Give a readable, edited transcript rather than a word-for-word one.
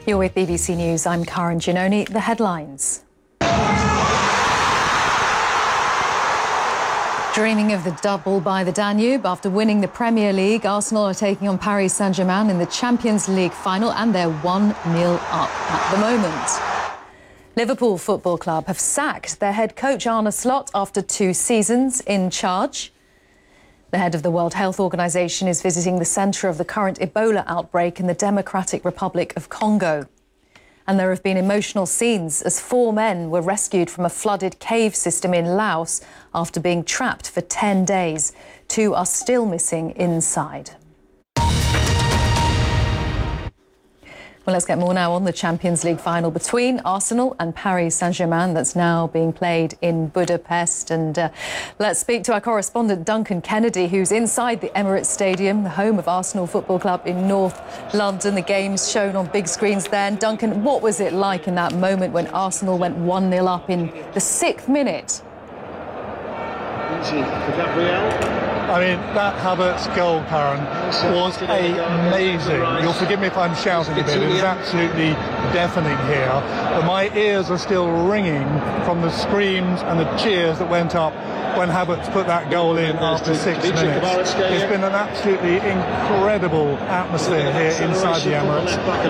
You're with BBC News. I'm Karen Giannoni. The headlines. Dreaming of the double by the Danube. After winning the Premier League, Arsenal are taking on Paris Saint-Germain in the Champions League final, and they're 1-0 up at the moment. Liverpool Football Club have sacked their head coach Arne Slot after 2 seasons in charge. The head of the World Health Organization is visiting the centre of the current Ebola outbreak in the Democratic Republic of Congo. And there have been emotional scenes as 4 men were rescued from a flooded cave system in Laos after being trapped for 10 days. 2 are still missing inside. Well, let's get more now on the Champions League final between Arsenal and Paris Saint-Germain that's now being played in Budapest. And let's speak to our correspondent Duncan Kennedy, who's inside the Emirates Stadium, the home of Arsenal Football Club in North London. The game's shown on big screens there. And Duncan, what was it like in that moment when Arsenal went 1-0 up in the 6th minute? I mean, that Havertz goal, Karen, was amazing. You'll forgive me if I'm shouting a bit. It was absolutely deafening here. But my ears are still ringing from the screams and the cheers that went up when Havertz put that goal in after 6 minutes. It's been an absolutely incredible atmosphere here inside the Emirates.